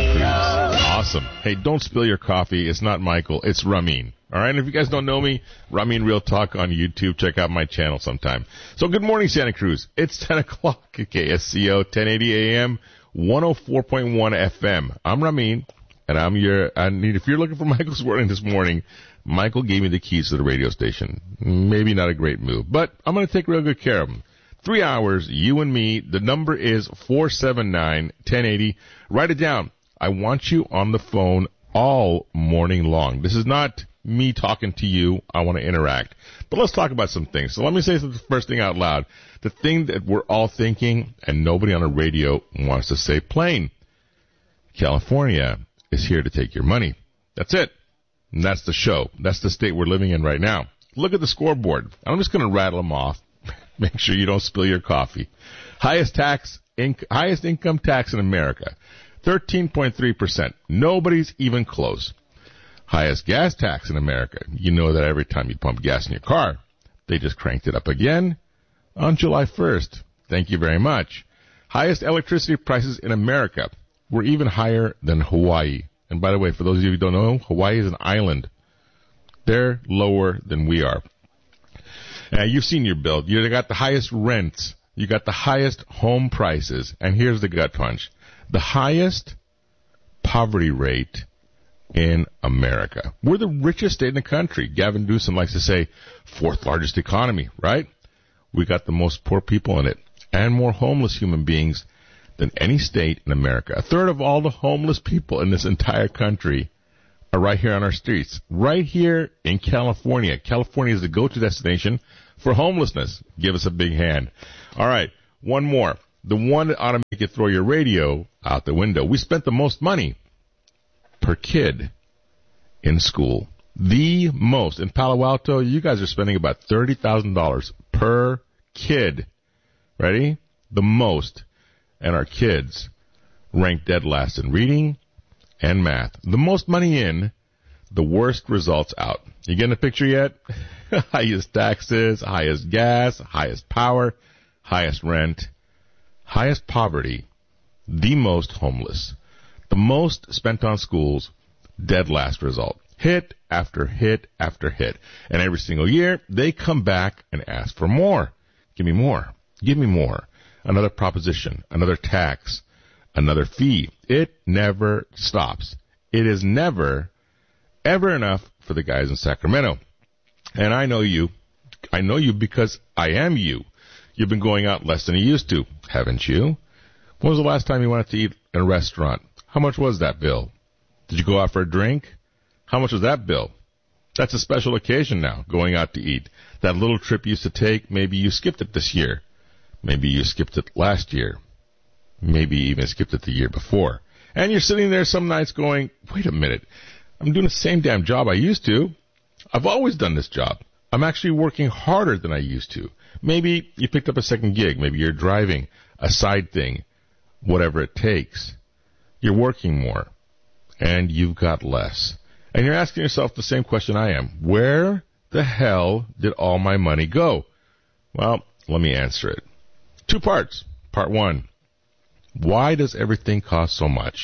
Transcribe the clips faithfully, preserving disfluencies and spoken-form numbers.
Cruz. Awesome. Hey, don't spill your coffee. It's not Michael. It's Ramin. All right. And if you guys don't know me, Ramin Real Talk on YouTube. Check out my channel sometime. So good morning, Santa Cruz. It's ten o'clock at K S C O, ten eighty A M, one oh four point one F M. I'm Ramin, and I'm your, I need, if you're looking for Michael's Wording this morning, Michael gave me the keys to the radio station. Maybe not a great move, but I'm going to take real good care of him. Three hours, you and me. The number is four seven nine, one oh eight oh. Write it down. I want you on the phone all morning long. This is not me talking to you. I want to interact. But let's talk about some things. So let me say the first thing out loud. The thing that we're all thinking, and nobody on the radio wants to say plain. California is here to take your money. That's it. And that's the show. That's the state we're living in right now. Look at the scoreboard. I'm just going to rattle them off. Make sure you don't spill your coffee. Highest tax, inc- highest income tax in America, thirteen point three percent. Nobody's even close. Highest gas tax in America. You know that every time you pump gas in your car, they just cranked it up again on July first. Thank you very much. Highest electricity prices in America. We're even higher than Hawaii. And by the way, for those of you who don't know, Hawaii is an island. They're lower than we are. Uh, you've seen your bill. You got the highest rents. You got the highest home prices. And here's the gut punch. The highest poverty rate in America. We're the richest state in the country. Gavin Newsom likes to say fourth largest economy, right? We got the most poor people in it and more homeless human beings than any state in America. A third of all the homeless people in this entire country are right here on our streets, right here in California. California is the go-to destination for homelessness. Give us a big hand. All right, one more. The one that ought to make you throw your radio out the window. We spent the most money per kid in school. The most. In Palo Alto, you guys are spending about thirty thousand dollars per kid. Ready? The most. And our kids rank dead last in reading and math. The most money in, the worst results out. You getting a picture yet? Highest taxes, highest gas, highest power, highest rent, highest poverty, the most homeless. The most spent on schools, dead last result. Hit after hit after hit. And every single year, they come back and ask for more. Give me more. Give me more. Another proposition, another tax, another fee. It never stops. It is never, ever enough for the guys in Sacramento. And I know you. I know you because I am you. You've been going out less than you used to, haven't you? When was the last time you went out to eat in a restaurant? How much was that bill? Did you go out for a drink? How much was that bill? That's a special occasion now, going out to eat. That little trip you used to take, maybe you skipped it this year. Maybe you skipped it last year. Maybe even skipped it the year before. And you're sitting there some nights going, wait a minute, I'm doing the same damn job I used to. I've always done this job. I'm actually working harder than I used to. Maybe you picked up a second gig. Maybe you're driving a side thing, whatever it takes. You're working more, and you've got less. And you're asking yourself the same question I am. Where the hell did all my money go? Well, let me answer it. Two parts. Part one, why does everything cost so much?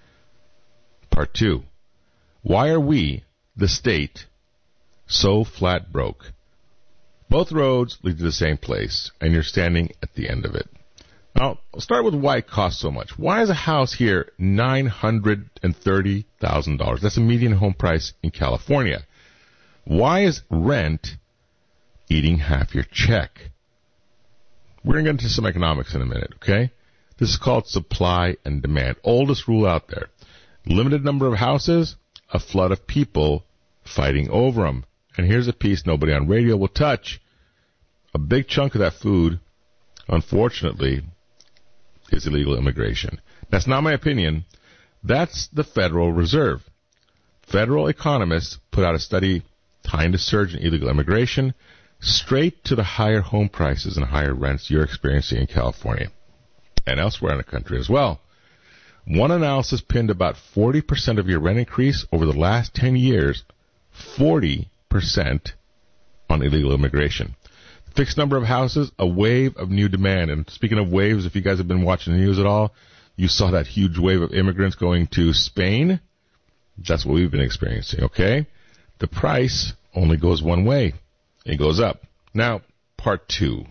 Part two, why are we, the state, so flat broke? Both roads lead to the same place, and you're standing at the end of it. Now, I'll start with why it costs so much. Why is a house here nine hundred thirty thousand dollars? That's a median home price in California. Why is rent eating half your check? We're going to get into some economics in a minute, okay? This is called supply and demand. Oldest rule out there. Limited number of houses, a flood of people fighting over them. And here's a piece nobody on radio will touch. A big chunk of that food, unfortunately, is illegal immigration. That's not my opinion. That's the Federal Reserve. Federal economists put out a study tying the surge in illegal immigration straight to the higher home prices and higher rents you're experiencing in California and elsewhere in the country as well. One analysis pinned about forty percent of your rent increase over the last ten years, forty percent on illegal immigration. Fixed number of houses, a wave of new demand. And speaking of waves, if you guys have been watching the news at all, You saw that huge wave of immigrants going to Spain. That's what we've been experiencing, okay? The price only goes one way. It goes up. Now, part two.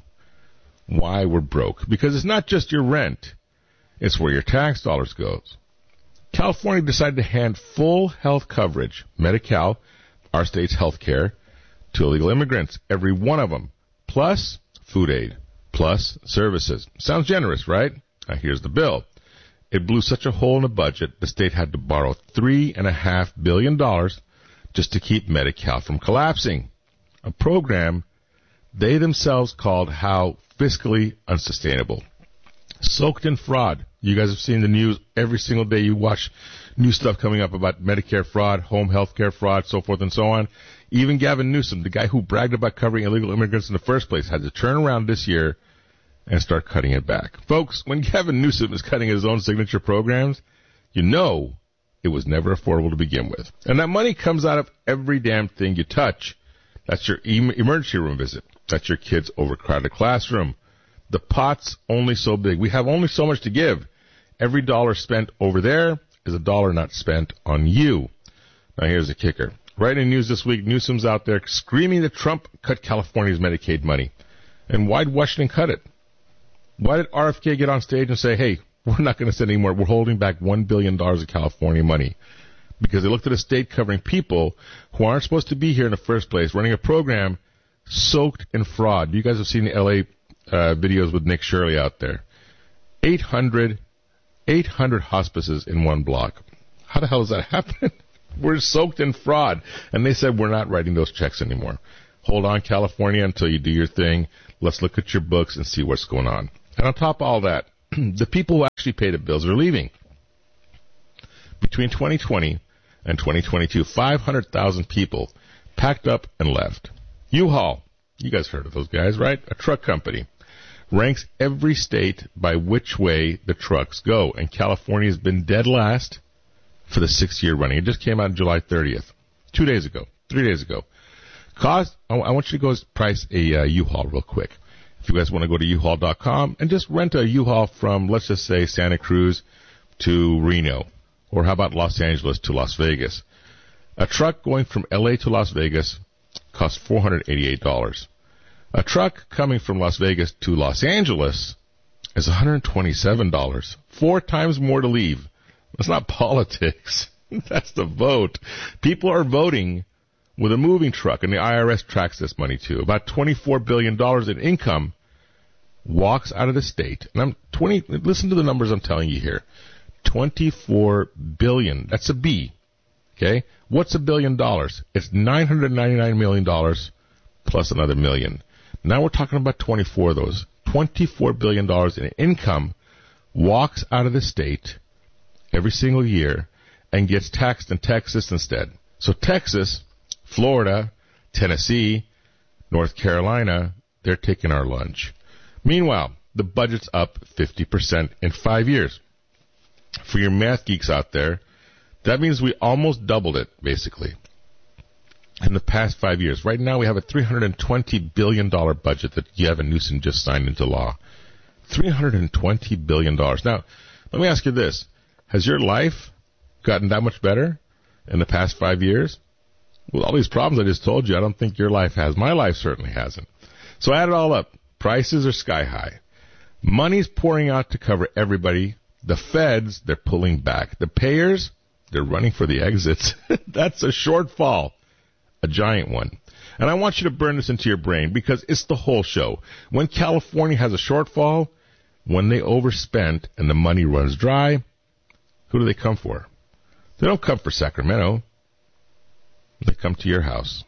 Why we're broke. Because it's not just your rent. It's where your tax dollars goes. California decided to hand full health coverage, Medi-Cal, our state's health care, to illegal immigrants. Every one of them. Plus food aid. Plus services. Sounds generous, right? Now here's the bill. It blew such a hole in the budget, the state had to borrow three and a half billion dollars just to keep Medi-Cal from collapsing. A program they themselves called how fiscally unsustainable. Soaked in fraud. You guys have seen the news every single day. You watch new stuff coming up about Medicare fraud, home health care fraud, so forth and so on. Even Gavin Newsom, the guy who bragged about covering illegal immigrants in the first place, had to turn around this year and start cutting it back. Folks, when Gavin Newsom is cutting his own signature programs, you know it was never affordable to begin with. And that money comes out of every damn thing you touch. That's your em- emergency room visit. That's your kid's overcrowded classroom. The pot's only so big. We have only so much to give. Every dollar spent over there is a dollar not spent on you. Now here's the kicker. Right in news this week, Newsom's out there screaming that Trump cut California's Medicaid money. And why'd Washington cut it? Why did R F K get on stage and say, hey, we're not going to send any more. We're holding back one billion dollars of California money? Because they looked at a state covering people who aren't supposed to be here in the first place, running a program soaked in fraud. You guys have seen the L A uh, videos with Nick Shirley out there. eight hundred, eight hundred hospices in one block. How the hell does that happen? We're soaked in fraud. And they said, we're not writing those checks anymore. Hold on, California, until you do your thing. Let's look at your books and see what's going on. And on top of all that, the people who actually pay the bills are leaving. Between twenty twenty and twenty twenty-two, five hundred thousand people packed up and left. U-Haul, you guys heard of those guys, right? A truck company. Ranks every state by which way the trucks go. And California has been dead last for the sixth year running. It just came out on July thirtieth. Two days ago. Three days ago. Cost, I want you to go price a uh, U-Haul real quick. If you guys want to go to U Haul dot com and just rent a U-Haul from, let's just say, Santa Cruz to Reno. Or how about Los Angeles to Las Vegas? A truck going from L A to Las Vegas costs four hundred eighty-eight dollars. A truck coming from Las Vegas to Los Angeles is one hundred twenty-seven dollars. Four times more to leave. That's not politics. That's the vote. People are voting with a moving truck, and the I R S tracks this money too. About twenty-four billion dollars in income walks out of the state. And I'm twenty. Listen to the numbers I'm telling you here. twenty-four billion dollars. That's a B. Okay? What's a billion dollars? It's nine hundred ninety-nine million dollars plus another million. Now we're talking about twenty-four of those. twenty-four billion dollars in income walks out of the state every single year and gets taxed in Texas instead. So Texas, Florida, Tennessee, North Carolina, they're taking our lunch. Meanwhile, the budget's up fifty percent in five years. For your math geeks out there, that means we almost doubled it, basically, in the past five years. Right now we have a three hundred twenty billion dollars budget that Gavin Newsom just signed into law. three hundred twenty billion dollars. Now, let me ask you this. Has your life gotten that much better in the past five years? With all these problems I just told you, I don't think your life has. My life certainly hasn't. So add it all up. Prices are sky high. Money's pouring out to cover everybody. The feds, they're pulling back. The payers, they're running for the exits. That's a shortfall. A giant one. And I want you to burn this into your brain because it's the whole show. When California has a shortfall, when they overspent and the money runs dry, who do they come for? They don't come for Sacramento. They come to your house,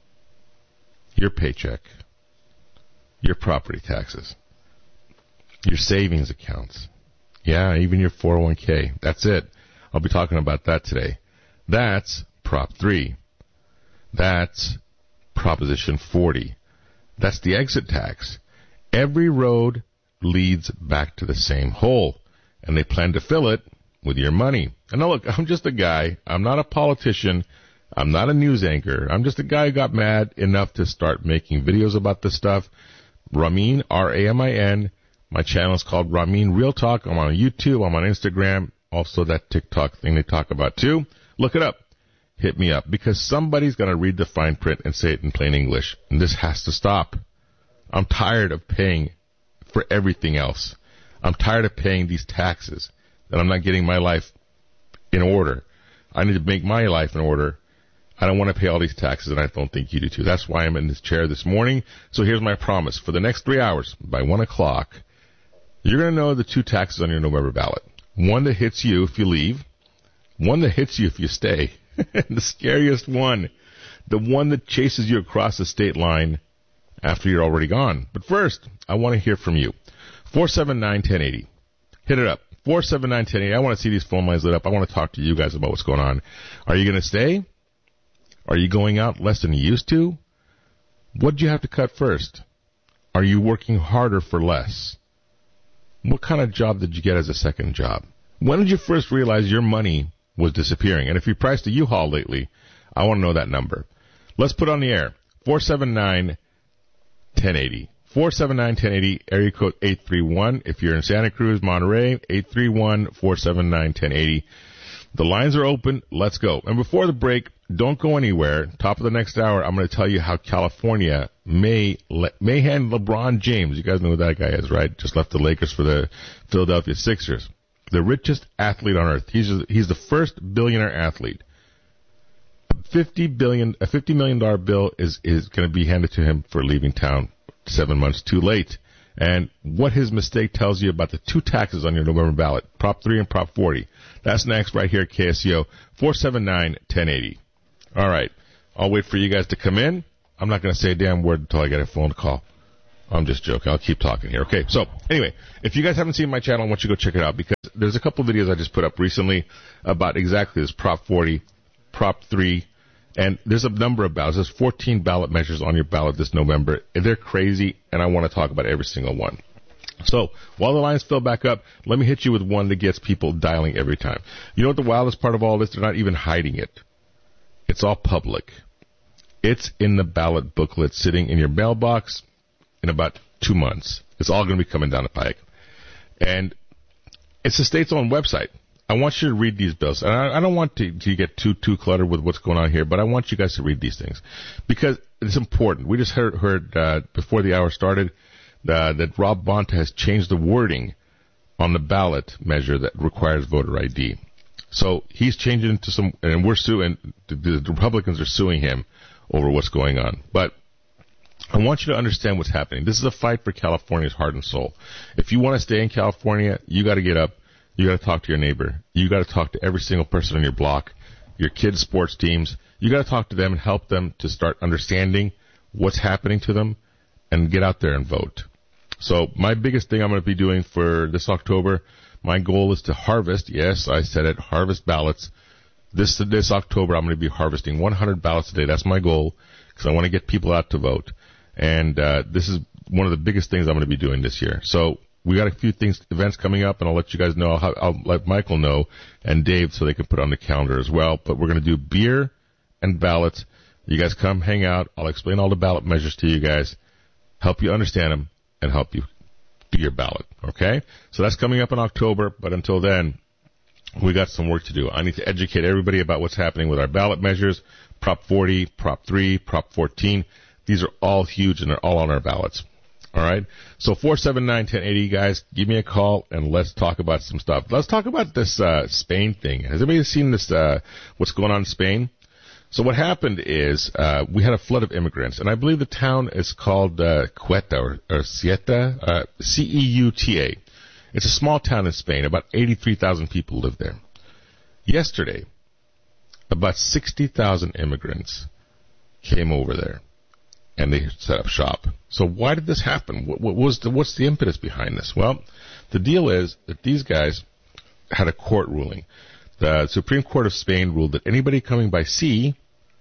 your paycheck, your property taxes, your savings accounts. Yeah, even your four oh one k. That's it. I'll be talking about that today. That's Prop three. That's Proposition forty. That's the exit tax. Every road leads back to the same hole, and they plan to fill it with your money. And now look, I'm just a guy. I'm not a politician. I'm not a news anchor. I'm just a guy who got mad enough to start making videos about this stuff. Ramin, R A M I N, My channel is called Ramin Real Talk. I'm on YouTube. I'm on Instagram. Also that TikTok thing they talk about too. Look it up. Hit me up, because somebody's going to read the fine print and say it in plain English. And this has to stop. I'm tired of paying for everything else. I'm tired of paying these taxes that I'm not getting my life in order. I need to make my life in order. I don't want to pay all these taxes, and I don't think you do too. That's why I'm in this chair this morning. So here's my promise. For the next three hours, by one o'clock, you're going to know the two taxes on your November ballot. One that hits you if you leave. One that hits you if you stay. The scariest one. The one that chases you across the state line after you're already gone. But first, I want to hear from you. four seven nine, one oh eight oh. Hit it up. four seven nine, one oh eight oh. I want to see these phone lines lit up. I want to talk to you guys about what's going on. Are you going to stay? Are you going out less than you used to? What did you have to cut first? Are you working harder for less? What kind of job did you get as a second job? When did you first realize your money was disappearing? And if you priced a U-Haul lately, I want to know that number. Let's put on the air. four seven nine, one oh eight oh. four seven nine, one oh eight oh, area code eight three one. If you're in Santa Cruz, Monterey, eight three one, four seven nine, one oh eight oh. The lines are open. Let's go. And before the break, don't go anywhere. Top of the next hour, I'm going to tell you how California may le- may hand LeBron James. You guys know who that guy is, right? Just left the Lakers for the Philadelphia Sixers. The richest athlete on earth. He's he's the first billionaire athlete. Fifty billion, a fifty million dollar bill is is going to be handed to him for leaving town seven months too late. And what his mistake tells you about the two taxes on your November ballot, Prop three and Prop forty. That's next right here at K S C O, four seven nine, one oh eight oh. All right. I'll wait for you guys to come in. I'm not going to say a damn word until I get a phone call. I'm just joking. I'll keep talking here. Okay. So anyway, if you guys haven't seen my channel, I want you to go check it out, because there's a couple of videos I just put up recently about exactly this Prop forty, Prop three, and there's a number of ballots. There's fourteen ballot measures on your ballot this November. They're crazy, and I want to talk about every single one. So while the lines fill back up, let me hit you with one that gets people dialing every time. You know what the wildest part of all this? They're not even hiding it. It's all public. It's in the ballot booklet sitting in your mailbox in about two months. It's all going to be coming down the pike. And it's the state's own website. I want you to read these bills. And I, I don't want to, to get too too cluttered with what's going on here, but I want you guys to read these things, because it's important. We just heard, heard uh, before the hour started uh, that Rob Bonta has changed the wording on the ballot measure that requires voter I D. So he's changing it to some, and we're suing, the, the Republicans are suing him over what's going on. But I want you to understand what's happening. This is a fight for California's heart and soul. If you want to stay in California, you got to get up. You got to talk to your neighbor. You got to talk to every single person on your block, your kids' sports teams. You got to talk to them and help them to start understanding what's happening to them and get out there and vote. So my biggest thing I'm going to be doing for this October, my goal is to harvest, yes, I said it, harvest ballots. This this October, I'm going to be harvesting one hundred ballots a day. That's my goal, because I want to get people out to vote. And uh, this is one of the biggest things I'm going to be doing this year. So we got a few things, events coming up, and I'll let you guys know. I'll, I'll let Michael know and Dave so they can put it on the calendar as well. But we're going to do beer and ballots. You guys come hang out. I'll explain all the ballot measures to you guys, help you understand them, and help you do your ballot. Okay? So that's coming up in October. But until then, we got some work to do. I need to educate everybody about what's happening with our ballot measures, Prop forty, Prop three, Prop fourteen. These are all huge, and they're all on our ballots. All right? So four seven nine, one oh eight oh, guys, give me a call, and let's talk about some stuff. Let's talk about this uh, Spain thing. Has anybody seen this, uh, what's going on in Spain? So what happened is uh, we had a flood of immigrants, and I believe the town is called uh, Ceuta or, or Ceuta, uh, C E U T A. It's a small town in Spain. About eighty-three thousand people live there. Yesterday, about sixty thousand immigrants came over there, and they set up shop. So why did this happen? What, what was the, what's the impetus behind this? Well, the deal is that these guys had a court ruling. The Supreme Court of Spain ruled that anybody coming by sea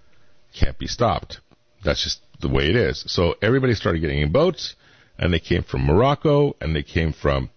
can't be stopped. That's just the way it is. So everybody started getting in boats, and they came from Morocco, and they came from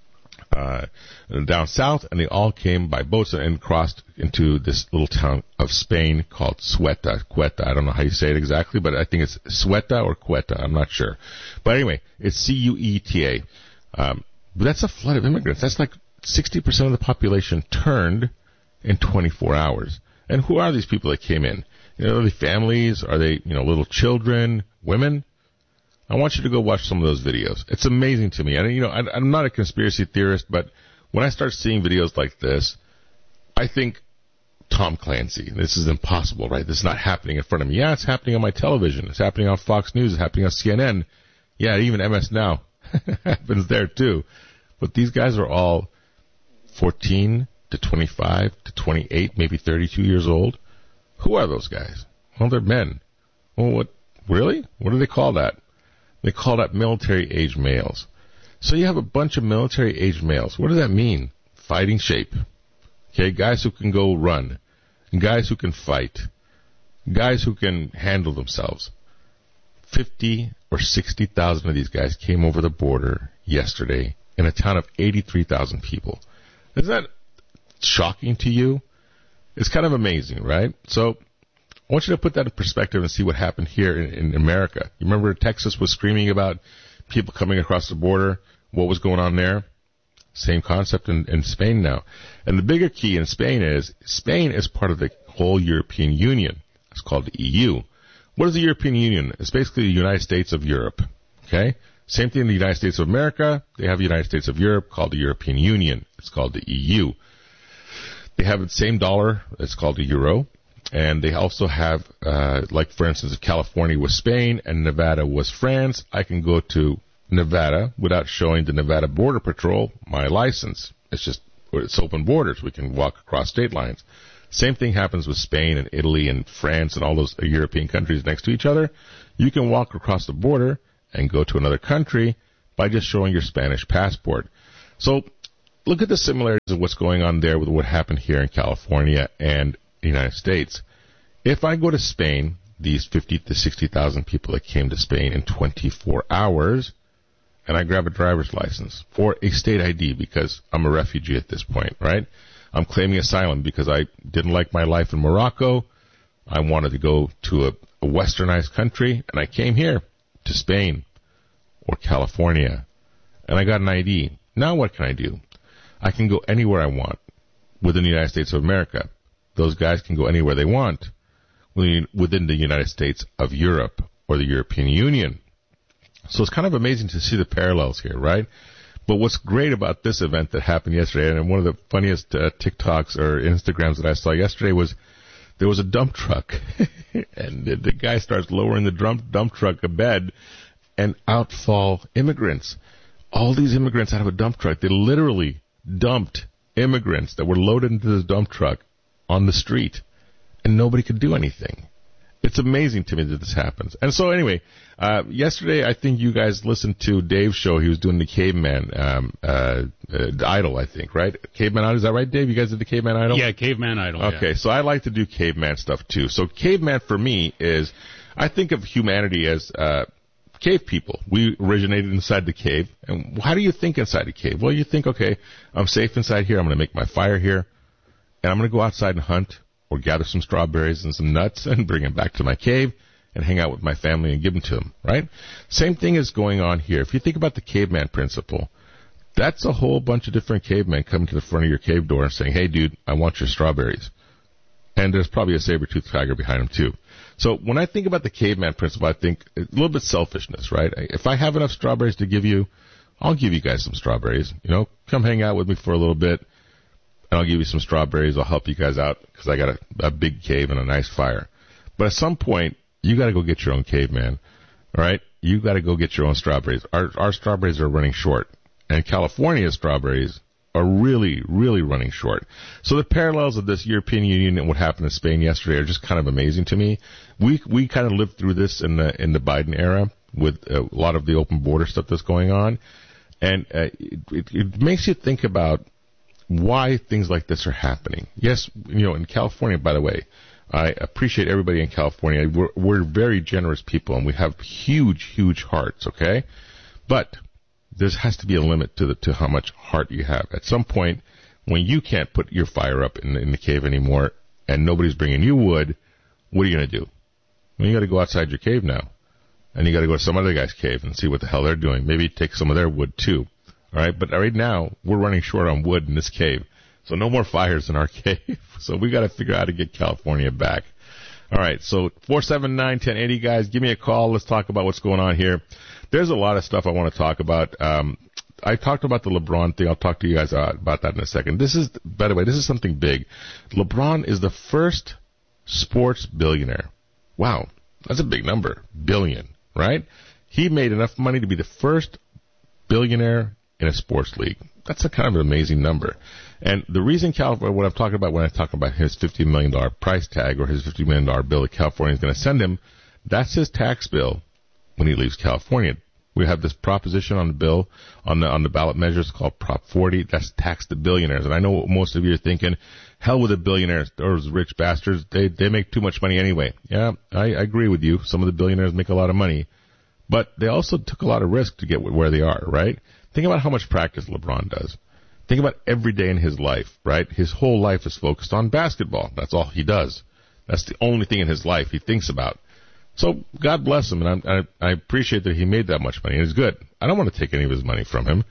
uh, down south, and they all came by boats and crossed into this little town of Spain called Ceuta. Ceuta. I don't know how you say it exactly, but I think it's Ceuta or Ceuta. I'm not sure. But anyway, it's C U E T A. Um, but that's a flood of immigrants. That's like sixty percent of the population turned in twenty-four hours. And who are these people that came in? You know, are they families? Are they, you know, little children, women? I want you to go watch some of those videos. It's amazing to me. And, you know, I, I'm not a conspiracy theorist, but when I start seeing videos like this, I think, Tom Clancy, this is impossible, right? This is not happening in front of me. Yeah, it's happening on my television. It's happening on Fox News. It's happening on C N N. Yeah, even M S Now happens there too. But these guys are all fourteen to twenty-five to twenty-eight, maybe thirty-two years old. Who are those guys? Well, they're men. Well, what, really? What do they call that? They call that military-age males. So you have a bunch of military-age males. What does that mean? Fighting shape. Okay, guys who can go run. Guys who can fight. Guys who can handle themselves. fifty or sixty thousand of these guys came over the border yesterday in a town of eighty-three thousand people. Isn't that shocking to you? It's kind of amazing, right? So I want you to put that in perspective and see what happened here in, in America. You remember Texas was screaming about people coming across the border? What was going on there? Same concept in, in Spain now. And the bigger key in Spain is, Spain is part of the whole European Union. It's called the E U. What is the European Union? It's basically the United States of Europe. Okay? Same thing in the United States of America. They have the United States of Europe called the European Union. It's called the E U. They have the same dollar. It's called the euro. And they also have, uh, like, for instance, if California was Spain and Nevada was France, I can go to Nevada without showing the Nevada Border Patrol my license. It's just, it's open borders. We can walk across state lines. Same thing happens with Spain and Italy and France and all those European countries next to each other. You can walk across the border and go to another country by just showing your Spanish passport. So look at the similarities of what's going on there with what happened here in California and the United States. If I go to Spain, these fifty to sixty thousand people that came to Spain in twenty-four hours, and I grab a driver's license or a state I D because I'm a refugee at this point, right? I'm claiming asylum because I didn't like my life in Morocco. I wanted to go to a, a westernized country, and I came here to Spain or California, and I got an I D. Now what can I do? I can go anywhere I want within the United States of America. Those guys can go anywhere they want within the United States of Europe or the European Union. So it's kind of amazing to see the parallels here, right? But what's great about this event that happened yesterday, and one of the funniest uh, TikToks or Instagrams that I saw yesterday was there was a dump truck, and the, the guy starts lowering the dump, dump truck a bed, and out fall immigrants. All these immigrants out of a dump truck. They literally dumped immigrants that were loaded into this dump truck on the street, and nobody could do anything. It's amazing to me that this happens. And so anyway, uh, yesterday I think you guys listened to Dave's show. He was doing the Caveman um, uh, uh, Idol, I think, right? Caveman Idol, is that right, Dave? You guys did the Caveman Idol? Yeah, Caveman Idol. Okay, yeah. So I like to do caveman stuff too. So caveman for me is, I think of humanity as uh, cave people. We originated inside the cave. And how do you think inside the cave? Well, you think, okay, I'm safe inside here. I'm going to make my fire here, and I'm going to go outside and hunt, or gather some strawberries and some nuts and bring them back to my cave and hang out with my family and give them to them, right? Same thing is going on here. If you think about the caveman principle, that's a whole bunch of different cavemen coming to the front of your cave door and saying, hey, dude, I want your strawberries. And there's probably a saber-toothed tiger behind them, too. So when I think about the caveman principle, I think a little bit selfishness, right? If I have enough strawberries to give you, I'll give you guys some strawberries. You know, come hang out with me for a little bit. And I'll give you some strawberries. I'll help you guys out because I got a, a big cave and a nice fire. But at some point, you got to go get your own cave, man. All right? You got to go get your own strawberries. Our, our strawberries are running short. And California's strawberries are really, really running short. So the parallels of this European Union and what happened in Spain yesterday are just kind of amazing to me. We we kind of lived through this in the in the Biden era with a lot of the open border stuff that's going on. And uh, it, it, it makes you think about why things like this are happening. Yes, you know, in California, by the way, I appreciate everybody in California. We're, we're very generous people, and we have huge, huge hearts, okay? But there has to be a limit to the, to how much heart you have. At some point, when you can't put your fire up in the, in the cave anymore, and nobody's bringing you wood, what are you going to do? Well, you got to go outside your cave now, and you got to go to some other guy's cave and see what the hell they're doing. Maybe take some of their wood, too. All right, but right now we're running short on wood in this cave, so no more fires in our cave. So we got to figure out how to get California back. All right, so four seven nine, one oh eight oh, guys, give me a call. Let's talk about what's going on here. There's a lot of stuff I want to talk about. Um, I talked about the LeBron thing. I'll talk to you guys uh, about that in a second. This is, by the way, this is something big. LeBron is the first sports billionaire. Wow, that's a big number. Billion, right? He made enough money to be the first billionaire in a sports league. That's a kind of an amazing number. And the reason California, what I'm talking about when I talk about his fifty million dollars price tag or his fifty million dollars bill that California is going to send him, that's his tax bill when he leaves California. We have this proposition on the bill, on the on the ballot measures called Prop forty. That's tax the billionaires. And I know what most of you are thinking, hell with the billionaires, those rich bastards. They they make too much money anyway. Yeah, I, I agree with you. Some of the billionaires make a lot of money. But they also took a lot of risk to get where they are, right? Think about how much practice LeBron does. Think about every day in his life, right? His whole life is focused on basketball. That's all he does. That's the only thing in his life he thinks about. So God bless him, and I, I, I appreciate that he made that much money. It's good. I don't want to take any of his money from him.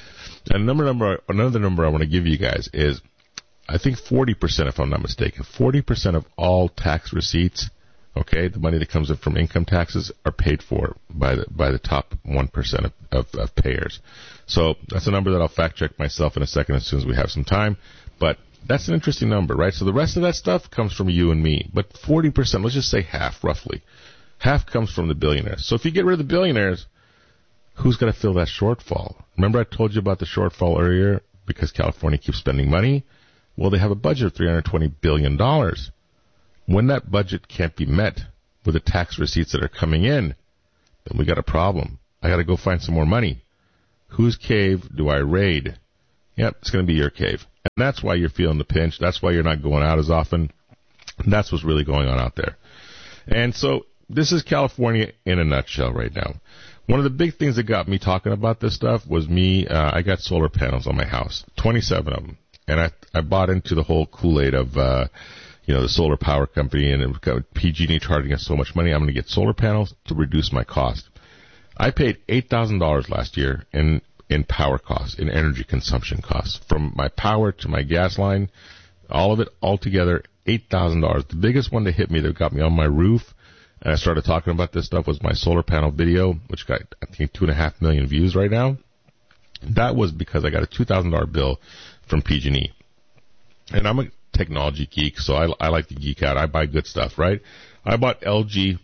And number number another number I want to give you guys is, I think forty percent, if I'm not mistaken, forty percent of all tax receipts, okay, the money that comes in from income taxes, are paid for by the by the top one percent of, of, of payers. So that's a number that I'll fact check myself in a second as soon as we have some time. But that's an interesting number, right? So the rest of that stuff comes from you and me. But forty percent, let's just say half, roughly. Half comes from the billionaires. So if you get rid of the billionaires, who's going to fill that shortfall? Remember I told you about the shortfall earlier because California keeps spending money? Well, they have a budget of three hundred twenty billion dollars. When that budget can't be met with the tax receipts that are coming in, then we got a problem. I got to go find some more money. Whose cave do I raid? Yep, it's going to be your cave. And that's why you're feeling the pinch. That's why you're not going out as often. And that's what's really going on out there. And so this is California in a nutshell right now. One of the big things that got me talking about this stuff was me, uh, I got solar panels on my house, twenty-seven of them. And I, I bought into the whole Kool-Aid of, uh, you know, the solar power company, and it got P G and E charging us so much money, I'm going to get solar panels to reduce my cost. I paid eight thousand dollars last year in, in power costs, in energy consumption costs. From my power to my gas line, all of it altogether, eight thousand dollars. The biggest one that hit me that got me on my roof, and I started talking about this stuff, was my solar panel video, which got, I think, two and a half million views right now. That was because I got a two thousand dollars bill from P G and E. And I'm a technology geek, so I, I like to geek out. I buy good stuff, right? I bought L G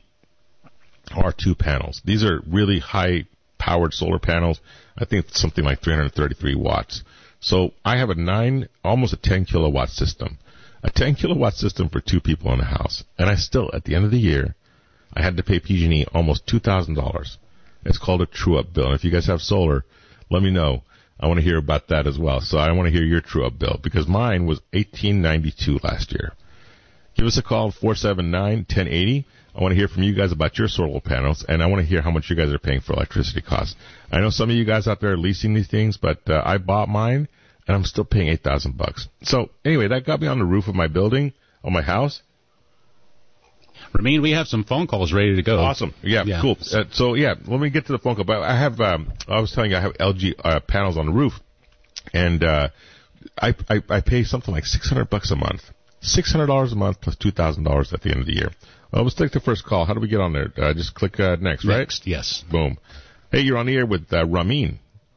R two panels. These are really high-powered solar panels. I think it's something like three hundred thirty-three watts. So I have a nine, almost a ten kilowatt system. A ten kilowatt system for two people in the house. And I still, at the end of the year, I had to pay P G and E almost two thousand dollars. It's called a true-up bill. And if you guys have solar, let me know. I want to hear about that as well. So I want to hear your true-up bill, because mine was eighteen ninety-two last year. Give us a call, four seven nine, one oh eight oh. I want to hear from you guys about your solar panels, and I want to hear how much you guys are paying for electricity costs. I know some of you guys out there are leasing these things, but uh, I bought mine, and I'm still paying eight thousand bucks. So anyway, that got me on the roof of my building, on my house. Ramin, we have some phone calls ready to go. Awesome. Yeah, yeah. Cool. Uh, so, yeah, let me get to the phone call. But I have, um, I was telling you, I have L G uh, panels on the roof, and uh, I, I I pay something like six hundred bucks a month. six hundred dollars a month plus two thousand dollars at the end of the year. Well, let's take the first call. How do we get on there? Uh, just click uh, next, right? Next, yes. Boom. Hey, you're on the air with uh, Ramin.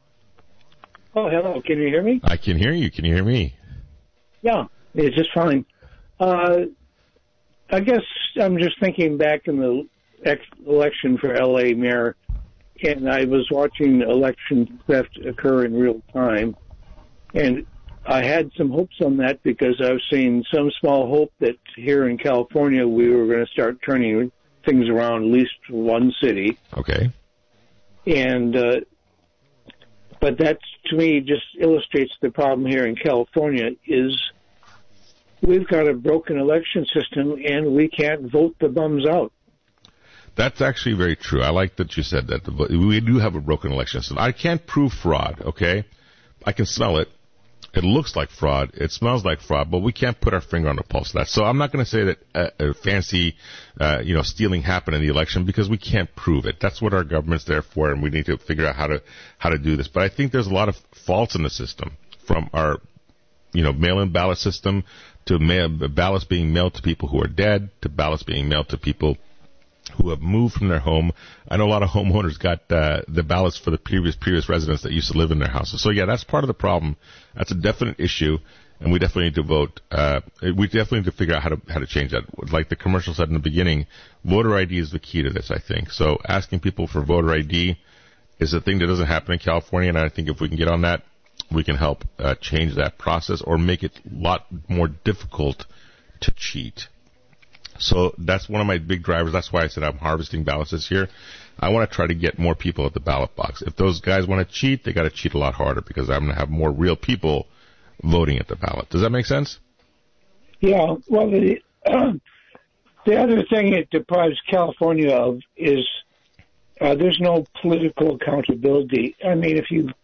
Oh, hello. Can you hear me? I can hear you. Can you hear me? Yeah, it's just fine. Uh, I guess I'm just thinking back in the ex- election for L A mayor, and I was watching election theft occur in real time, and I had some hopes on that because I was seeing some small hope that here in California we were going to start turning things around, at least one city. Okay. And uh, but that, to me, just illustrates the problem here in California is we've got a broken election system, and we can't vote the bums out. That's actually very true. I like that you said that. We do have a broken election system. I can't prove fraud, okay? I can smell it, It looks like fraud. It smells like fraud, but we can't put our finger on the pulse of that. So I'm not going to say that uh, a fancy, uh, you know, stealing happened in the election because we can't prove it. That's what our government's there for, and we need to figure out how to how to do this. But I think there's a lot of faults in the system, from our, you know, mail-in ballot system to mail, ballots being mailed to people who are dead, to ballots being mailed to people who have moved from their home. I know a lot of homeowners got uh, the ballots for the previous previous residents that used to live in their houses. So yeah, that's part of the problem. That's a definite issue, and we definitely need to vote. Uh, we definitely need to figure out how to how to change that. Like the commercial said in the beginning, voter I D is the key to this, I think. So asking people for voter I D is a thing that doesn't happen in California, and I think if we can get on that, we can help uh, change that process or make it a lot more difficult to cheat. So that's one of my big drivers. That's why I said I'm harvesting ballots this year. I want to try to get more people at the ballot box. If those guys want to cheat, they got to cheat a lot harder because I'm going to have more real people voting at the ballot. Does that make sense? Yeah. Well, the, uh, the other thing it deprives California of is uh, there's no political accountability. I mean, if you,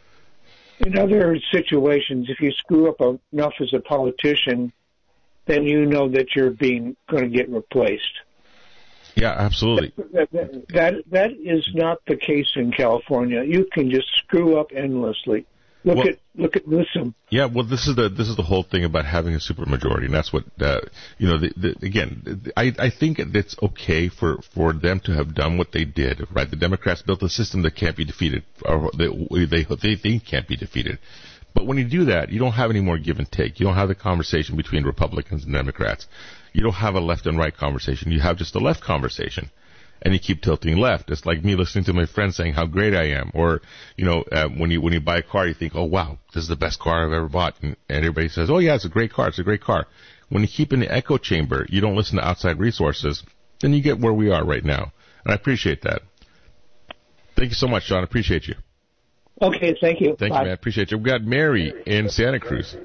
in other situations, if you screw up enough as a politician, then you know that you're being going to get replaced. Yeah, absolutely. That, that, that that is not the case in California. You can just screw up endlessly. Look well, at look at Newsom. Yeah, well, this is the this is the whole thing about having a supermajority, and that's what uh, you know. The, the, again, I I think it's okay for, for them to have done what they did. Right, the Democrats built a system that can't be defeated, or they they they think can't be defeated. But when you do that, you don't have any more give and take. You don't have the conversation between Republicans and Democrats. You don't have a left and right conversation. You have just a left conversation. And you keep tilting left. It's like me listening to my friends saying how great I am. Or, you know, uh, when you when you buy a car, you think, oh, wow, this is the best car I've ever bought. And, and everybody says, oh, yeah, it's a great car. It's a great car. When you keep in the echo chamber, you don't listen to outside resources, then you get where we are right now. And I appreciate that. Thank you so much, John. I appreciate you. Okay, thank you. Thank Bye. you, man. Appreciate you. We've got Mary in Santa Cruz.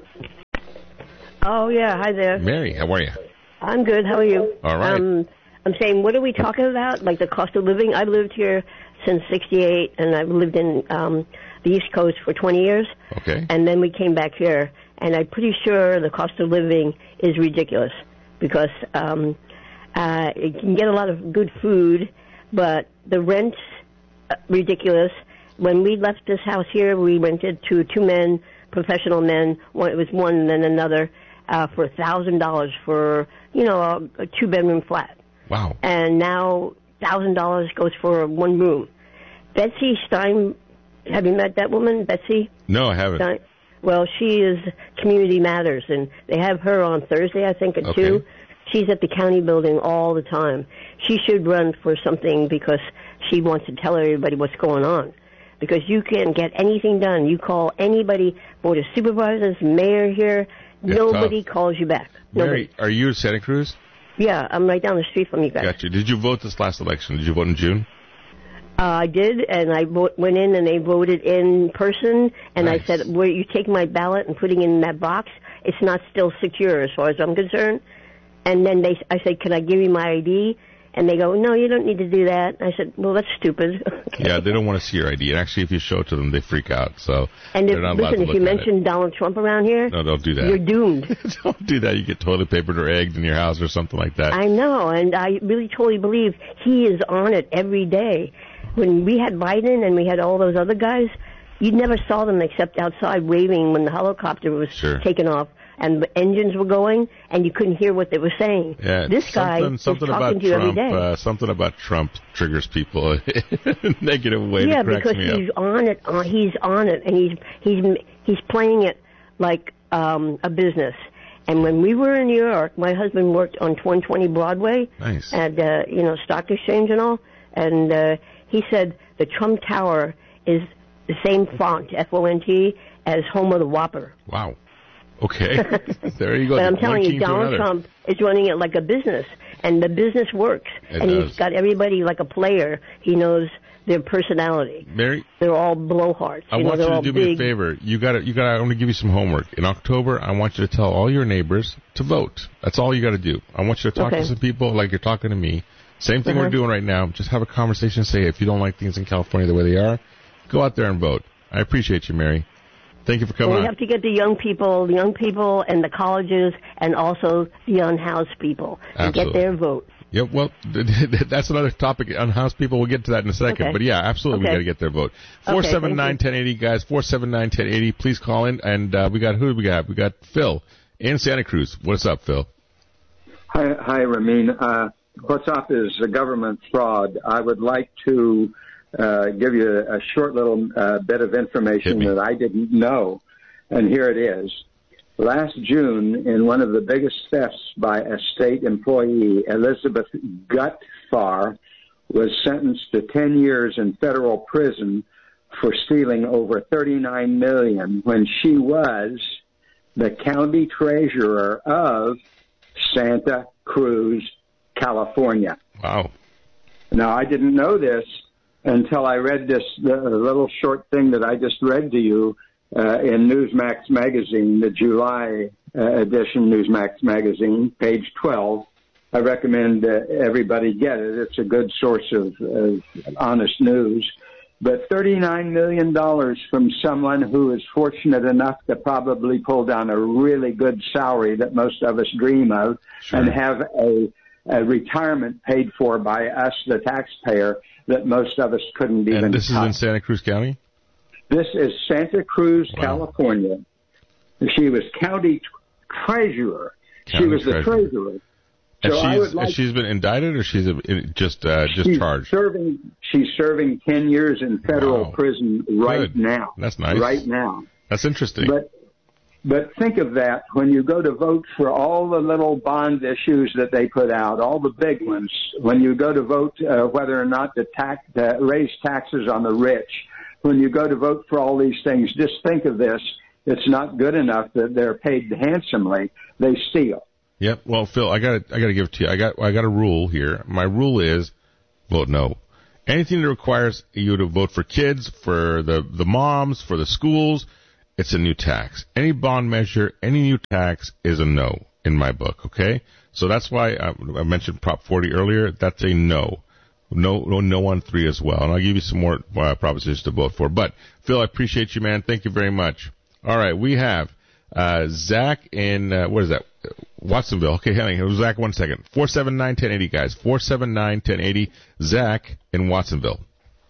Oh, yeah. Hi there. Mary, how are you? I'm good. How are you? All right. Um, I'm saying, what are we talking about? Like the cost of living? I've lived here since sixty-eight, and I've lived in um, the East Coast for twenty years. Okay. And then we came back here, and I'm pretty sure the cost of living is ridiculous because um, uh, you can get a lot of good food, but the rent's ridiculous. When we left this house here, we rented to two men, professional men. One, it was one and then another, uh, for one thousand dollars for, you know, a, a two-bedroom flat. Wow. And now one thousand dollars goes for one room. Betsy Stein, have you met that woman, Betsy? No, I haven't. Stein? Well, she is Community Matters, and they have her on Thursday, I think, at okay. two. She's at the county building all the time. She should run for something because she wants to tell everybody what's going on. Because you can't get anything done. You call anybody, board of supervisors, mayor here, yeah, nobody tough. calls you back. Mary, Nobody. are you in Santa Cruz? Yeah, I'm right down the street from you guys. Gotcha. Did you vote this last election? Did you vote in June? Uh, I did, and I vo- went in and they voted in person, and nice. I said, "Where you take my ballot and putting it in that box, it's not still secure as far as I'm concerned." And then they, I said, "Can I give you my I D?" And they go, "No, you don't need to do that." I said, "Well, that's stupid." Okay. Yeah, they don't want to see your I D. And actually, if you show it to them, they freak out. So and if, they're not allowed listen, to if you look at mention it. Donald Trump around here, No, don't do that. You're doomed. Don't do that. You get toilet papered or egged in your house or something like that. I know, and I really totally believe he is on it every day. When we had Biden and we had all those other guys, you never saw them except outside waving when the helicopter was Sure. taken off and the engines were going, and you couldn't hear what they were saying. Yeah, this guy something, is something talking about to you Trump, every day. Uh, something about Trump triggers people in a negative way. Yeah, that cracks because me he's up. on it. Uh, he's on it, and he's he's he's playing it like um, a business. And when we were in New York, my husband worked on one twenty Broadway Nice. at uh, you know Stock Exchange and all, and uh, he said the Trump Tower is the same font, F O N T, as home of the Whopper. Wow. Okay. There you go. But I'm One telling you, king to Donald another. Trump is running it like a business, and the business works. It and does. he's got everybody like a player. He knows their personality. Mary, They're all blowhards. I you know, want you they're to all do big. me a favor. You got to, you got to, I'm going to give you some homework. In October, I want you to tell all your neighbors to vote. That's all you got to do. I want you to talk Okay. to some people like you're talking to me. Same thing Uh-huh. we're doing right now. Just have a conversation. Say, if you don't like things in California the way they are, go out there and vote. I appreciate you, Mary. Thank you for coming well, we on. have to get the young people, the young people and the colleges, and also the unhoused people, and get their votes. Yeah, well, that's another topic. Unhoused people, we'll get to that in a second. Okay. But yeah, absolutely, okay. we got to get their vote. four seven nine, one zero eight zero, guys. four seven nine, one zero eight zero. Please call in. And uh, we got, who do we got? We got Phil in Santa Cruz. What's up, Phil? Hi, hi Ramin. Uh, what's up is a government fraud. I would like to uh, give you a, a short little uh, bit of information that I didn't know. And here it is. Last June, in one of the biggest thefts by a state employee, Elizabeth Gutfar was sentenced to ten years in federal prison for stealing over thirty-nine million dollars when she was the county treasurer of Santa Cruz, California. Wow. Now, I didn't know this until I read this the little short thing that I just read to you uh, in Newsmax magazine, the July uh, edition, Newsmax magazine, page twelve. I recommend uh, everybody get it. It's a good source of, of honest news. But thirty-nine million dollars from someone who is fortunate enough to probably pull down a really good salary that most of us dream of, sure, and have a, a retirement paid for by us, the taxpayer, that most of us couldn't even And this touch. is in Santa Cruz County? This is Santa Cruz, wow, California. She was county treasurer. County she was treasurer. the treasurer. And so she's, I would like, she's been indicted, or she's just uh, just she's charged? Serving, she's serving ten years in federal wow. prison right Good. now. That's nice. Right now. That's interesting. But but think of that when you go to vote for all the little bond issues that they put out, all the big ones. When you go to vote uh, whether or not to tax, to raise taxes on the rich. When you go to vote for all these things, just think of this. It's not good enough that they're paid handsomely. They steal. Yep. Well, Phil, I got I got to give it to you. I got I got a rule here. My rule is vote no. Anything that requires you to vote for kids, for the the moms, for the schools, it's a new tax. Any bond measure, any new tax is a no in my book. Okay. So that's why I, I mentioned Prop forty earlier. That's a no. No, no, no on three as well. And I'll give you some more uh, propositions to vote for. But Phil, I appreciate you, man. Thank you very much. All right, we have uh, Zach in uh, what is that? Watsonville. Okay, hang on. Zach, one second. Four seven nine ten eighty, guys. Four seven nine ten eighty. Zach in Watsonville.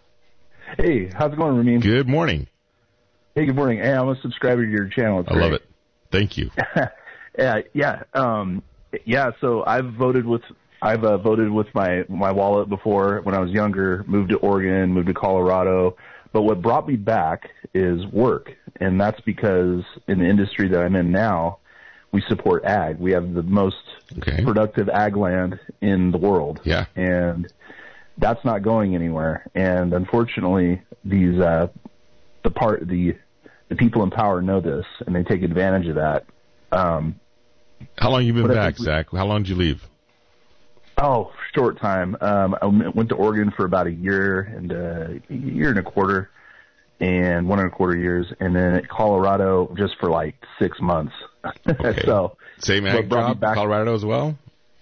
Hey, how's it going, Ramin? Good morning. Hey, good morning. Hey, I'm a subscriber to your channel. It's I great. love it. Thank you. yeah, yeah, um, yeah. So I've voted with I've uh, voted with my my wallet before when I was younger. Moved to Oregon, moved to Colorado. But what brought me back is work, and that's because in the industry that I'm in now, we support ag. We have the most okay. productive ag land in the world. Yeah. And that's not going anywhere. And unfortunately, these, uh, the part, the, the people in power know this, and they take advantage of that. Um, How long have you been back, we, Zach? How long did you leave? Oh, short time. Um, I went to Oregon for about a year and uh, a year and a quarter and one and a quarter years. And then at Colorado just for like six months. Okay. So same ag job, back, Colorado as well?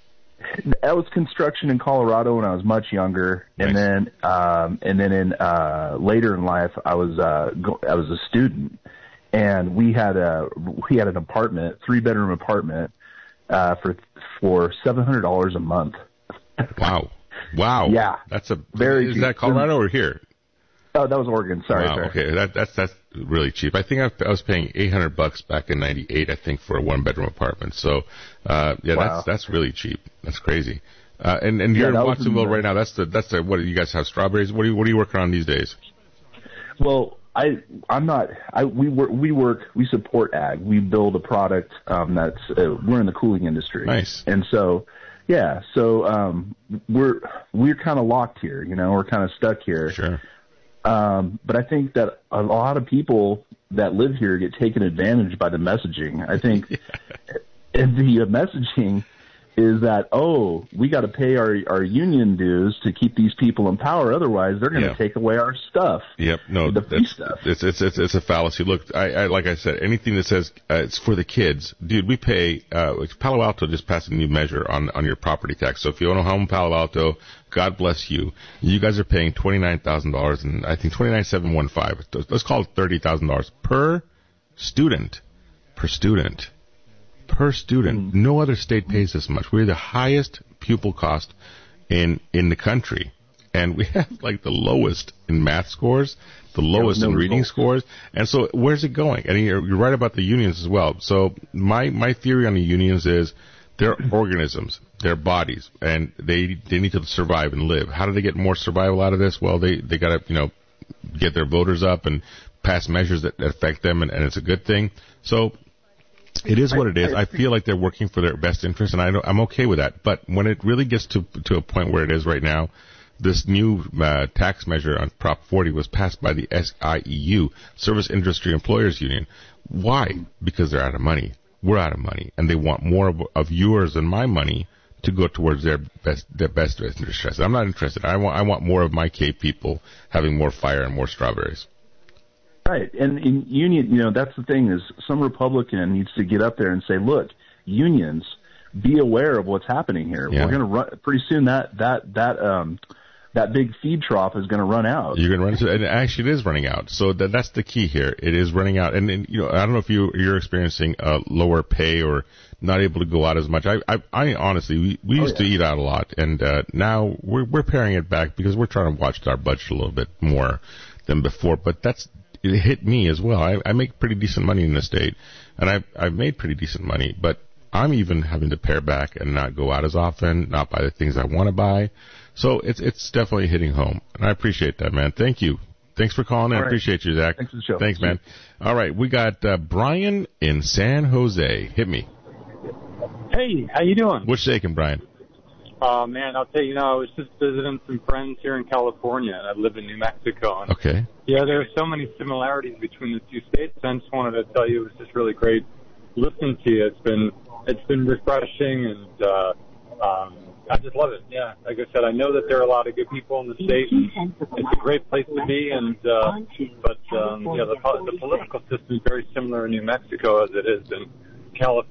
That was construction in Colorado when I was much younger. Nice. And then, um, and then in, uh, later in life, I was, uh, go, I was a student and we had a, we had an apartment, three bedroom apartment, uh, for, for seven hundred dollars a month. Wow. Wow. Yeah. That's a, very is cheap. that Colorado or here? Oh, that was Oregon. Sorry. Wow. sorry. Okay. That, that's, that's really cheap. I think I, I was paying eight hundred bucks back in ninety-eight, I think, for a one bedroom apartment. So, uh, yeah, wow. that's, that's really cheap. That's crazy. Uh, and, and you're yeah, in Watsonville right now. That's the, that's the, what, you guys have strawberries? What are you, what are you working on these days? Well, I, I'm not, I, we work, we work, we support ag. We build a product, um, that's, uh, we're in the cooling industry. Nice. And so, yeah, so, um, we're, we're kind of locked here, you know, we're kind of stuck here. Sure. Um, but I think that a lot of people that live here get taken advantage by the messaging. I think yeah. the messaging is that, oh, we got to pay our, our union dues to keep these people in power. Otherwise, they're going to yeah. take away our stuff. Yep. No, the free that's, stuff. It's, it's, it's, it's a fallacy. Look, I, I, like I said, anything that says uh, it's for the kids, dude, we pay, uh, Palo Alto just passed a new measure on, on your property tax. So if you own a home in Palo Alto, God bless you. You guys are paying twenty-nine thousand dollars and I think twenty-nine thousand seven hundred fifteen. Let's call it thirty thousand dollars per student, per student, per student. Mm-hmm. No other state pays this much. We're the highest pupil cost in in the country. And we have like the lowest in math scores, the lowest no in reading results. scores. And so where's it going? And you're, you're right about the unions as well. So my, my theory on the unions is they're organisms, they're bodies, and they they need to survive and live. How do they get more survival out of this? Well, they, they got to, you know, get their voters up and pass measures that, that affect them, and, and it's a good thing. So it is what it is. I feel like they're working for their best interest, and I don't, I'm okay with that. But when it really gets to to a point where it is right now, this new uh, tax measure on Prop forty was passed by the S I E U, Service Industry Employers Union. Why? Because they're out of money. We're out of money, and they want more of, of yours and my money to go towards their best their best interest. I'm not interested. I want I want more of my Cape people having more fire and more strawberries. Right, and in union, you know, that's the thing is some Republican needs to get up there and say, look, unions, be aware of what's happening here. Yeah. We're going to run pretty soon. That that that um. That big feed trough is going to run out. You're going to run into, and actually it is running out. So that, that's the key here. It is running out. And, and you know, I don't know if you, you're experiencing uh, lower pay or not able to go out as much. I, I, I honestly, we, we used oh, yeah. to eat out a lot, and uh, now we're, we're paring it back because we're trying to watch our budget a little bit more than before. But that's, it hit me as well. I, I make pretty decent money in the state, and I've, I've made pretty decent money, but I'm even having to pare back and not go out as often, not buy the things I want to buy. So it's it's definitely hitting home, and I appreciate that, man. Thank you. Thanks for calling in. I right. appreciate you, Zach. Thanks for the show. Thanks, man. All right, we got uh, Brian in San Jose. Hit me. Hey, how you doing? What's shaking, Brian? Uh, man, I'll tell you, you know, I was just visiting some friends here in California, and I live in New Mexico. And, okay. Yeah, there are so many similarities between the two states. I just wanted to tell you it was just really great listening to you. It's been it's been refreshing, and uh, um, I just love it. Yeah, like I said, I know that there are a lot of good people in the state. And it's a great place to be, and uh, but um, yeah, the, the political system is very similar in New Mexico as it is in California.